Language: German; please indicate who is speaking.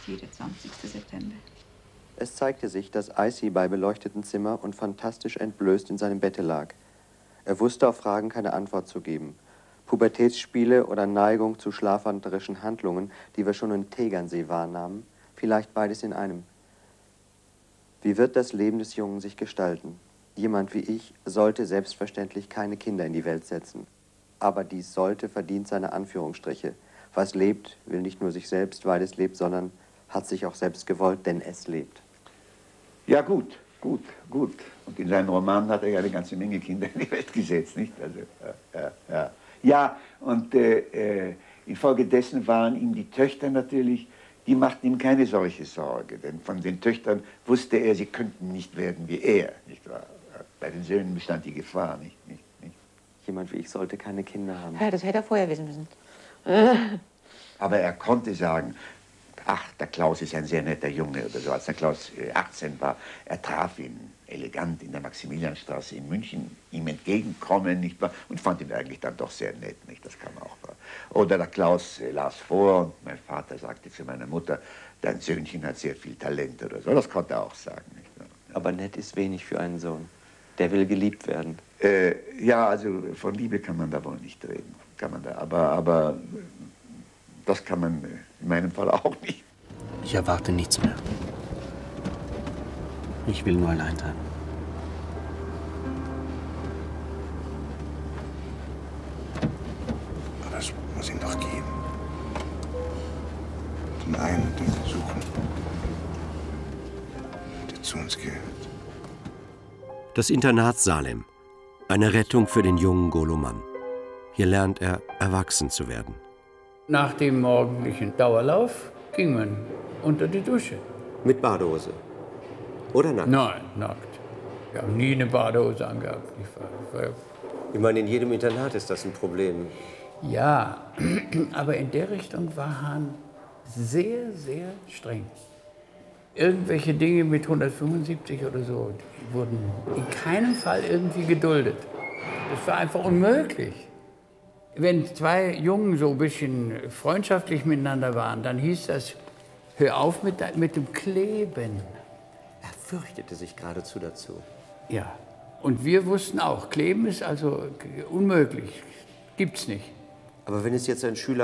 Speaker 1: 24. September.
Speaker 2: Es zeigte sich, dass Icy bei beleuchteten Zimmer und fantastisch entblößt in seinem Bette lag. Er wusste auf Fragen keine Antwort zu geben. Pubertätsspiele oder Neigung zu schlafwandlerischen Handlungen, die wir schon in Tegernsee wahrnahmen, vielleicht beides in einem. Wie wird das Leben des Jungen sich gestalten? Jemand wie ich sollte selbstverständlich keine Kinder in die Welt setzen. Aber dies sollte verdient seine Anführungsstriche. Was lebt, will nicht nur sich selbst, weil es lebt, sondern hat sich auch selbst gewollt, denn es lebt.
Speaker 3: Ja, gut. Und in seinen Romanen hat er ja eine ganze Menge Kinder in die Welt gesetzt, nicht? Also, ja, und infolgedessen waren ihm die Töchter natürlich, die machten ihm keine solche Sorge. Denn von den Töchtern wusste er, sie könnten nicht werden wie er, nicht wahr? Bei den Söhnen bestand die Gefahr, nicht?
Speaker 2: Jemand wie ich sollte keine Kinder haben.
Speaker 4: Ja, das hätte er vorher wissen müssen.
Speaker 3: Aber er konnte sagen, ach, der Klaus ist ein sehr netter Junge oder so. Als der Klaus 18 war, er traf ihn elegant in der Maximilianstraße in München, ihm entgegenkommen, nicht wahr? Und fand ihn eigentlich dann doch sehr nett, nicht? Das kam auch wahr. Oder der Klaus las vor und mein Vater sagte zu meiner Mutter, dein Söhnchen hat sehr viel Talent oder so. Das konnte er auch sagen, nicht wahr?
Speaker 2: Aber nett ist wenig für einen Sohn. Der will geliebt werden.
Speaker 3: Ja, also von Liebe kann man da wohl nicht reden. Kann man da, aber das kann man in meinem Fall auch nicht.
Speaker 5: Ich erwarte nichts mehr. Ich will nur allein sein.
Speaker 6: Aber es muss ihn doch geben. Den einen, den wir suchen, der zu uns gehört.
Speaker 7: Das Internat Salem. Eine Rettung für den jungen Goloman. Hier lernt er, erwachsen zu werden.
Speaker 8: Nach dem morgendlichen Dauerlauf ging man unter die Dusche.
Speaker 2: Mit Badehose? Oder nackt?
Speaker 8: Nein, nackt. Wir haben nie eine Badehose angehabt.
Speaker 2: Ich meine, in jedem Internat ist das ein Problem.
Speaker 8: Ja, aber in der Richtung war Hahn sehr, sehr streng. Irgendwelche Dinge mit 175 oder so, die wurden in keinem Fall irgendwie geduldet. Das war einfach unmöglich. Wenn zwei Jungen so ein bisschen freundschaftlich miteinander waren, dann hieß das, hör auf mit dem Kleben.
Speaker 2: Er fürchtete sich geradezu dazu.
Speaker 8: Ja, und wir wussten auch, Kleben ist also unmöglich, gibt's nicht.
Speaker 2: Aber wenn es jetzt ein Schüler